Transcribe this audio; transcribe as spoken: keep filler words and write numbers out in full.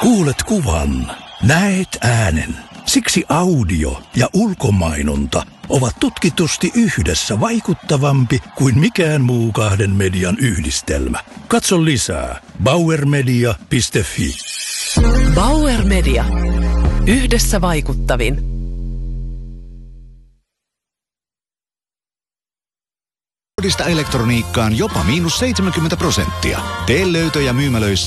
Kuulet kuvan, näet äänen. Siksi audio ja ulkomainonta ovat tutkitusti yhdessä vaikuttavampi kuin mikään muu kahden median yhdistelmä. Katso lisää bauer media piste fi. Bauer Media. Yhdessä vaikuttavin. Kodista elektroniikkaan jopa miinus seitsemänkymmentä prosenttia. Tee löytöjä myymälöissä